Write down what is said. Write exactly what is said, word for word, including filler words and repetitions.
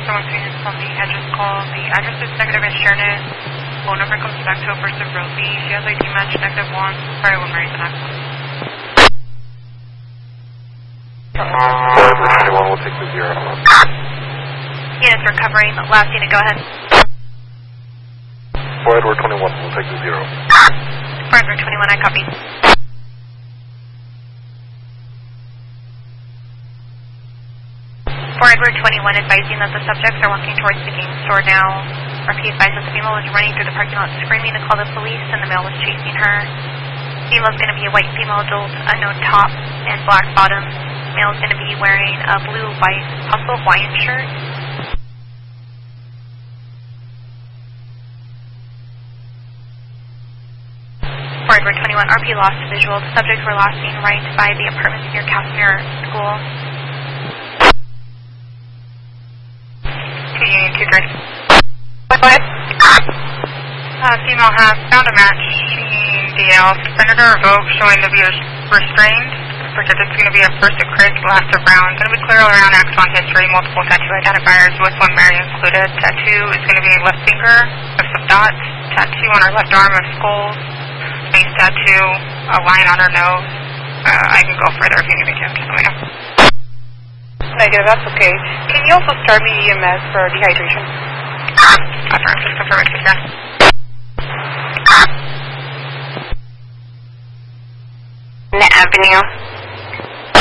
someone saying from the address call. The address is negative in Sherman. Phone number comes back to a first of Rosie. She has I D match negative one. Sorry, we'll marry the next one. Forever twenty-one will take the zero. Units recovering. Last unit, go ahead. four Edward twenty-one will take the zero. four Edward twenty-one, I copy. four Edward twenty-one advising that the subjects are walking towards the game store now. R P advised that the female was running through the parking lot screaming to call the police and the male was chasing her. Female is going to be a white female adult, unknown top and black bottoms. Male is going to be wearing a blue, white, possible Hawaiian shirt. four Edward twenty-one, R P lost visual. The subjects were last seen right by the apartments near Casimir School. two Union two three. Go ahead. Uh, female has found a match. D L suspended or revoked, showing to be restrained. Projected is going to be a first at Craig, last of Brown. Going to be clear all around Axon history, multiple tattoo identifiers with one Mary included. Tattoo is going to be left finger of some dots. Tattoo on her left arm of skulls. Face tattoo, a line on her nose. Uh, I can go further if you need me to. Just let me know. Negative, that's okay. Can you also start me E M S for dehydration? Confirm, just confirm it, yeah. Net Avenue.